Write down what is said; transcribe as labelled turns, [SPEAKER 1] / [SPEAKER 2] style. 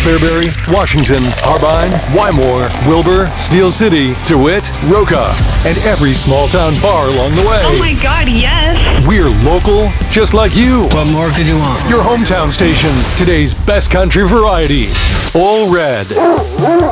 [SPEAKER 1] Fairbury, Washington, Harbine, Wymore, Wilbur, Steel City, DeWitt, Roca, and every small town bar along the way.
[SPEAKER 2] Oh my God, yes.
[SPEAKER 1] We're local, just like you.
[SPEAKER 3] What more could you want?
[SPEAKER 1] Your hometown station, today's best country variety. All Red.